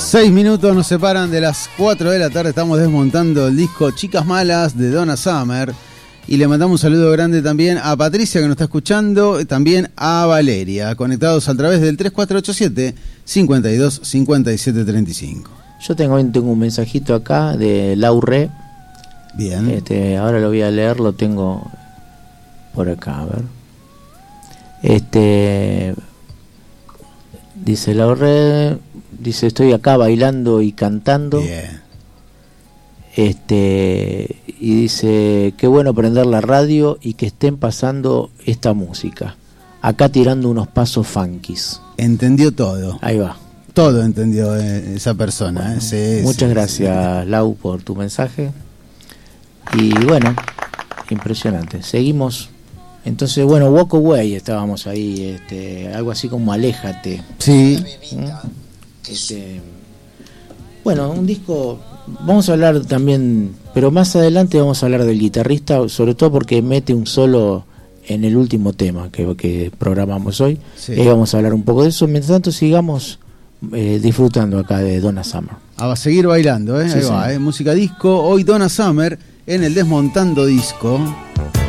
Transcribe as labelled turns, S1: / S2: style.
S1: 6 minutos nos separan de las 4 de la tarde. Estamos desmontando el disco Chicas Malas de Donna Summer. Y le mandamos un saludo grande también a Patricia, que nos está escuchando, también a Valeria, conectados a través del 3487-525735.
S2: Yo tengo un mensajito acá de Laure.
S1: Bien.
S2: Ahora lo voy a leer, lo tengo por acá, a ver. Dice Laure, dice, estoy acá bailando y cantando.
S1: Bien.
S2: Y dice, qué bueno prender la radio y que estén pasando esta música. Acá tirando unos pasos funkies.
S1: Entendió todo.
S2: Ahí va.
S1: Todo entendió esa persona.
S2: Bueno,
S1: sí,
S2: muchas
S1: sí,
S2: gracias, sí. Lau, por tu mensaje. Y bueno, impresionante. Seguimos. Entonces, bueno, Walk Away estábamos ahí, algo así como Aléjate.
S1: Sí.
S2: Bueno, un disco, vamos a hablar también, pero más adelante vamos a hablar del guitarrista, sobre todo porque mete un solo en el último tema que programamos hoy. Sí. Vamos a hablar un poco de eso. Mientras tanto, sigamos disfrutando acá de Donna Summer.
S1: A seguir bailando,
S2: Sí,
S1: ahí va, música disco. Hoy Donna Summer en el Desmontando Disco.